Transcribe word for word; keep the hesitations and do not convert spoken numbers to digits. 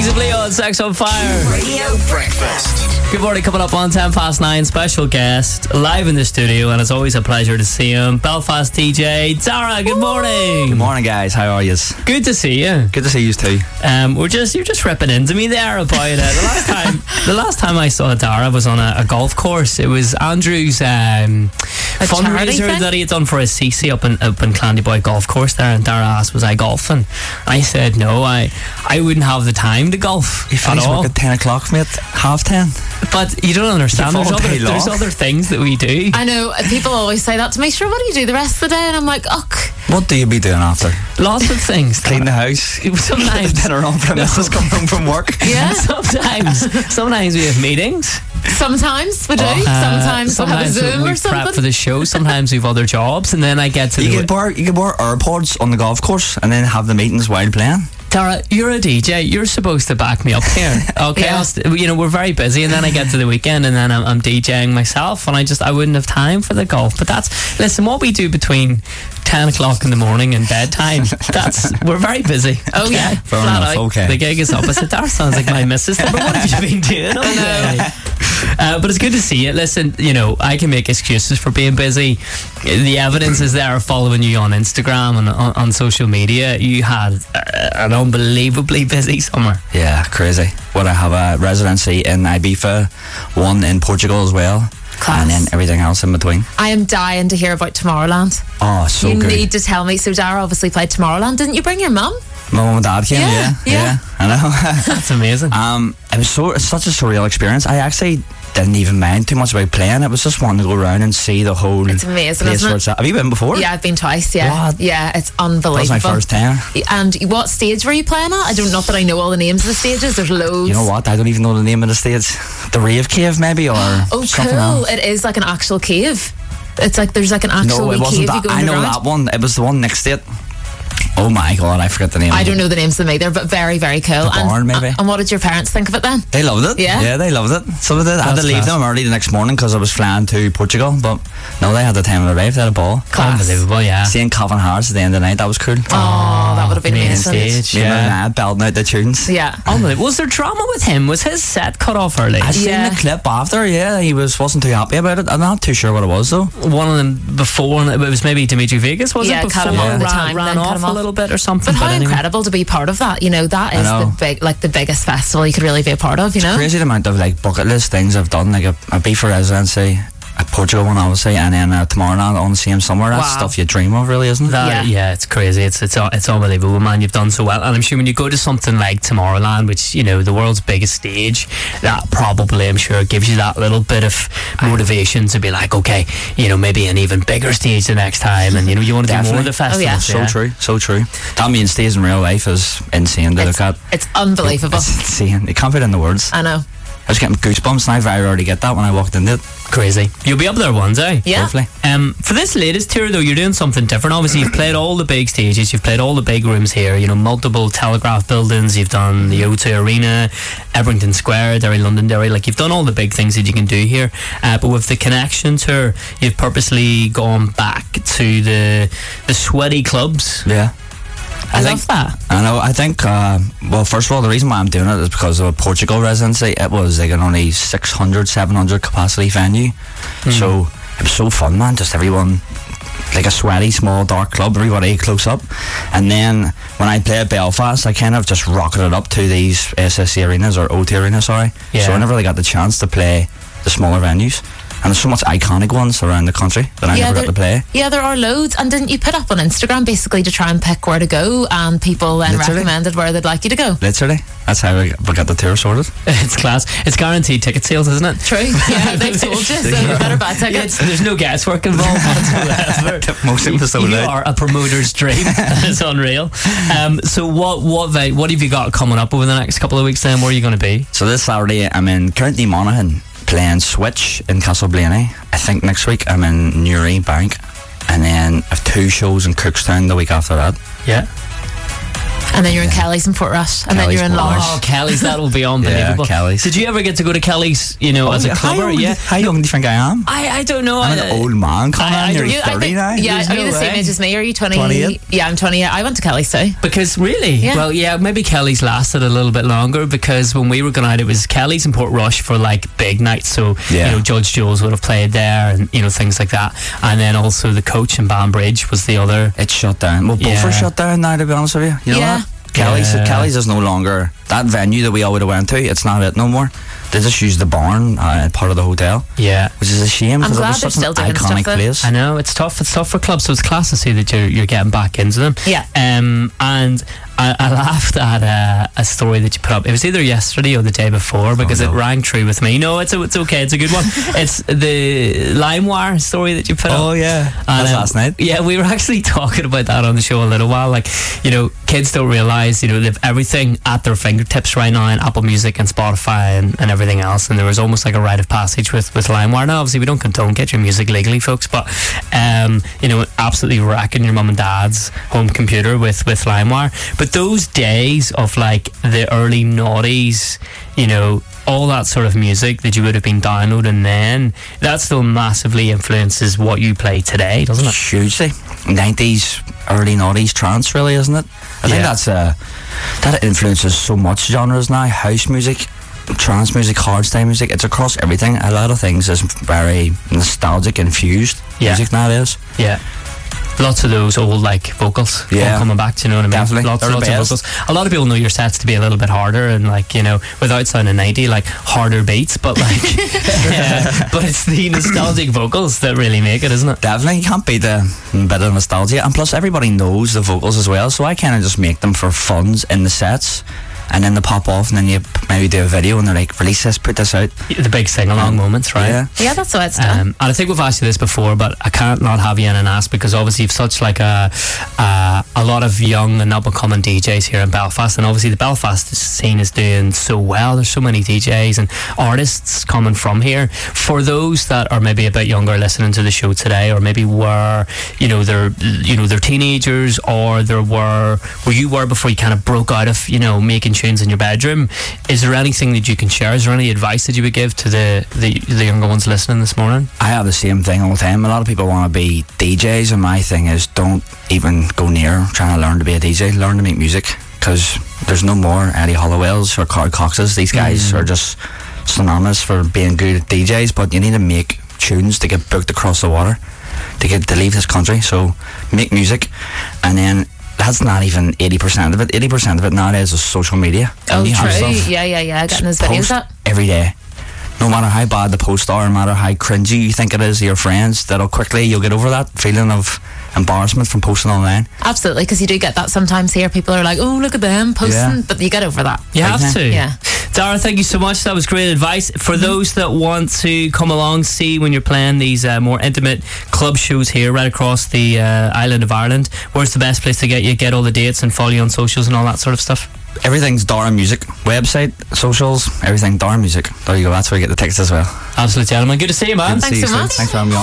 Kings of Leon, Sex on Fire. Radio Breakfast. Good morning, coming up on ten past nine. Special guest live in the studio, and it's always a pleasure to see him. Belfast D J Dara. Good morning. Good morning, guys. How are you? Good to see you. Good to see you too. Um, we're just you're just ripping into me there about uh, the last time. The last time I saw Dara was on a, a golf course. It was Andrew's um, fundraiser that he had done for his C C up in up in Clandyboy Golf Course there, and Dara asked, "Was I golfing?" I said, "No, I I wouldn't have the time to golf You finish at all." work at ten o'clock, mate. Half ten. But you don't understand. There's other, there's other things that we do. I know. People always say that to me. Sure, what do you do the rest of the day? And I'm like, ugh. What do you be doing after? Lots of things. Clean the house. Sometimes dinner on for a missus come home from work. Yeah. sometimes, sometimes we have meetings. Sometimes we do. Uh, sometimes we'll have a sometimes Zoom we or something. prep for the show. Sometimes we have other jobs, and then I get to You the could wear you could wear AirPods on the golf course and then have the meetings while playing. Tara, you're a D J. You're supposed to back me up here. Okay, Yeah. I'll st- you know we're very busy, and then I get to the weekend, and then I'm, I'm DJing myself, and I just I wouldn't have time for the golf. But that's listen, what we do between ten o'clock in the morning and bedtime. That's we're very busy. Oh yeah, Fair flat enough, out. okay. The gig is up. I said, Dar sounds like my missus. But what have you been doing all day? Uh, but it's good to see you. Listen, you know, I can make excuses for being busy. The evidence is there following you on Instagram and on, on social media. You had uh, an unbelievably busy summer. Yeah, crazy. What I have a residency in Ibiza, one in Portugal as well. Class. And then everything else in between. I am dying to hear about Tomorrowland. Oh, so you good. need to tell me. So Dara obviously played Tomorrowland. Didn't you bring your mum? My mum and dad came, Yeah, yeah. Yeah, yeah. I know. That's amazing. um, it was so it's such a surreal experience. I actually didn't even mind too much about playing. It was just wanting to go around and see the whole It's amazing, place isn't where it? it's at. Have you been before? Yeah, I've been twice. Yeah, What? yeah, it's That was unbelievable. my first time. And what stage were you playing at? I don't know that I know all the names of the stages. There's loads. You know what? I don't even know the name of the stage. The Rave Cave, maybe, or Oh, something cool! else. It is like an actual cave. It's like there's like an actual No, wee it wasn't cave you that. go I know underground. that one. It was the one next to it. Oh my god, I forgot the name. I of it. don't know the names of them either, but very, very cool. The barn, and, maybe? and what did your parents think of it then? They loved it. Yeah? Yeah, they loved it. So they did. I had That's to leave class. them early the next morning because I was flying to Portugal. But no, they had the time of their life. They had a ball. Class. Unbelievable, yeah. Seeing Calvin Harris at the end of the night, that was cool. Oh, that would have been main amazing. stage. Me and Yeah. my dad belting out the tunes. Yeah. Unbelievable. Was there drama with him? Was his set cut off early? I seen Yeah. the clip after. Yeah, he was wasn't too happy about it. I'm not too sure what it was though. One of them before, and it was maybe Dimitri Vegas, was Yeah, it? Before cut him off ran, at the time, ran then cut off him a off. little bit or something. But how anyway. incredible to be part of that. You know, that I is know. the big, like the biggest festival you could really be a part of, you know? Crazy the amount of like bucket list things I've done. Like a, a beef for residency, a Portugal one obviously, and then a Tomorrowland on the same summer. That's Wow. stuff you dream of, really, isn't it? That, Yeah. yeah. it's crazy. It's it's it's unbelievable, man. You've done so well, and I'm sure when you go to something like Tomorrowland, which you know the world's biggest stage, that probably I'm sure gives you that little bit of motivation to be like, okay, you know, maybe an even bigger stage the next time, and you know you want to do more of the Definitely. festival. Oh, yeah. So true, so true. That mean stays in real life is insane to It's, look at. it's unbelievable. It's insane. You can't put it in the words. I know. I was getting goosebumps, and I already get that when I walked into it. Crazy. You'll be up there one day. Yeah. Hopefully. Um, for this latest tour, though, you're doing something different. Obviously, you've played all the big stages. You've played all the big rooms here. You know, multiple Telegraph buildings. You've done the O two Arena, Ebrington Square, Derry, Londonderry. Like, you've done all the big things that you can do here. Uh, but with the Connection tour, you've purposely gone back to the the sweaty clubs. Yeah. I, think, love that. I know. I think. Uh, well, first of all, the reason why I'm doing it is because of a Portugal residency. It was like an only six hundred, seven hundred capacity venue, so it was so fun, man. Just everyone, like a sweaty, small, dark club. Everybody close up, and then when I play at Belfast, I kind of just rocketed up to these S S C arenas or O T arenas. Sorry. Yeah. So I never really got the chance to play the smaller venues. And there's so much iconic ones around the country that I Yeah, never got there- to play. Yeah, there are loads. And didn't you put up on Instagram basically to try and pick where to go, and people then Literally. recommended where they'd like you to go? Literally, that's how we we got the tour sorted. It's class. It's guaranteed ticket sales, isn't it? True. Yeah, they've told you, so you better buy Yeah, tickets. it's- there's no guesswork involved whatsoever. Most of them are sold You out. are a promoter's dream. It's unreal. Um, so what what ve- what have you got coming up over the next couple of weeks? Then where are you going to be? So this Saturday I'm in County Monaghan playing Switch in Castleblaney. I think next week I'm in Newry Bank, and then I've two shows in Cookstown the week after that. Yeah. And then you're in Yeah. Kelly's in Portrush. And Kelly's, then you're in Portrush. Loch. Oh, Kelly's, that will be unbelievable. Yeah, Kelly's. Did you ever get to go to Kelly's, you know, as a how, clubber? young, Yeah. how young do you think I am? I, I don't know. I'm I- an old man. Come I- I on, you're don't- You- I thirty think- now. Yeah, There's are you no the same way. age as me? Are you twenty? twenty-eight. Yeah, I'm twenty-eight. I went to Kelly's too. Because really, Yeah. well, yeah, maybe Kelly's lasted a little bit longer because when we were going out, it was Kelly's in Portrush for like big nights. So, Yeah. you know, Judge Jules would have played there and, you know, things like that. And then also the Coach in Banbridge was the other. It's shut down. Well, both Yeah. are shut down now, to be honest with you. You know Yeah. that? Kelly's, Yeah. Kelly's is no longer that venue that we all would have went to. It's not it no more. They just use the barn, uh, part of the hotel, Yeah. which is a shame I'm because it glad was they're such still an doing iconic stuff, though. place. I know, it's tough. It's tough for clubs, so it's class to see that you're, you're getting back into them. Yeah. Um, and I, I laughed at a, a story that you put up. It was either yesterday or the day before because Oh, no. it rang true with me. No, it's it's okay. It's a good one. It's the LimeWire story that you put up. Oh yeah, And, that's um, last night. Yeah, we were actually talking about that on the show a little while. Like, you know, kids don't realise, you know, they've everything at their fingertips right now in Apple Music and Spotify and, and everything else. And there was almost like a rite of passage with, with LimeWire. Now, obviously, we don't condone get your music legally, folks, but, um, you know, absolutely wrecking your mum and dad's home computer with, with LimeWire. But those days of like the early noughties, you know, all that sort of music that you would have been downloading then, that still massively influences what you play today, doesn't it? Hugely. nineties, early noughties trance, really, isn't it? I think Yeah. that's uh, that influences so much genres now. House music, trance music, hardstyle music. It's across everything. A lot of things is very nostalgic infused Yeah. music nowadays. Yeah. Lots of those old like vocals all Yeah. coming back, do you know what I mean? Definitely. Lots, They're the lots of best. vocals. A lot of people know your sets to be a little bit harder and like, you know, without sounding ninety, like harder beats, but like yeah, but it's the nostalgic vocals that really make it, isn't it? Definitely, you can't beat a bit of nostalgia. And plus, everybody knows the vocals as well, so I kind of just make them for funs in the sets. And then they pop off, and then you maybe do a video, and they're like, "Release this, put this out." The big sing-along moments, right? Yeah. Yeah, that's what it's done. Um, and I think we've asked you this before, but I can't not have you in and ask because obviously you've such like a uh, a lot of young and up and coming D Js here in Belfast, and obviously the Belfast scene is doing so well. There's so many D Js and artists coming from here. For those that are maybe a bit younger listening to the show today, or maybe were you know they're you know they're teenagers, or there were where you were before you kind of broke out of you know making tunes in your bedroom. Is there anything that you can share? Is there any advice that you would give to the the, the younger ones listening this morning? I have the same thing all the time. A lot of people want to be D Js, and my thing is don't even go near trying to learn to be a D J. Learn to make music, because there's no more Eddie Hollowells or Carl Coxes. These guys Mm. are just synonymous for being good D Js, but you need to make tunes to get booked across the water, to get to leave this country. So make music, and then that's not even eighty percent of it. eighty percent of it nowadays is social media. Oh, And you have true. stuff. Yeah, yeah, yeah. Getting his Just videos post up. every day. No matter how bad the posts are, no matter how cringy you think it is to your friends, that'll quickly, you'll get over that feeling of embarrassment from posting online. Absolutely, because you do get that sometimes here. People are like, oh, look at them posting, Yeah. but you get over that. You Big have time. to. Yeah. Dara, thank you so much. That was great advice. For those that want to come along, see when you're playing these uh, more intimate club shows here right across the uh, island of Ireland, where's the best place to get you, get all the dates and follow you on socials and all that sort of stuff? Everything's Dara Music. Website, socials, everything Dara Music. There you go, that's where you get the tickets as well. Absolute gentleman. Good to see you, man. Good to Thanks see you so soon. much. Thanks for having me on.